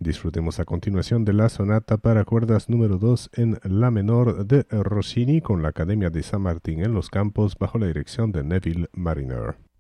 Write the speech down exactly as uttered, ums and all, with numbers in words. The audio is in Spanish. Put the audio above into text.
Disfrutemos a continuación de la sonata para cuerdas número dos en la menor de Rossini con la Academia de San Martín en los Campos bajo la dirección de Neville Marriner.